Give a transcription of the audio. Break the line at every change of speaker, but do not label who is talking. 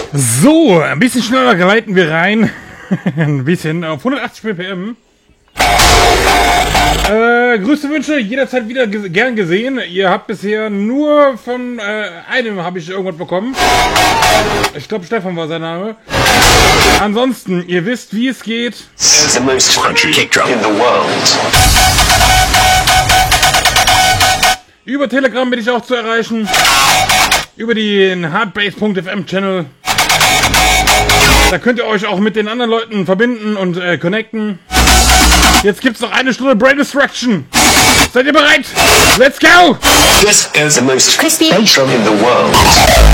So, ein bisschen schneller gleiten wir rein. Ein bisschen auf 180 ppm. Grüße Wünsche, jederzeit wieder gern gesehen. Ihr habt bisher nur von einem habe ich irgendwas bekommen. Ich glaube, Stefan war sein Name. Ansonsten, ihr wisst, wie es geht.
The most crunchy kick drum in the world.
Über Telegram bin ich auch zu erreichen. Über den hardbase.fm Channel. Da könnt ihr euch auch mit den anderen Leuten verbinden und connecten. Jetzt gibt's noch eine Stunde Brain Destruction. Seid ihr bereit? Let's go!
This is the most crispy bass drum in the world.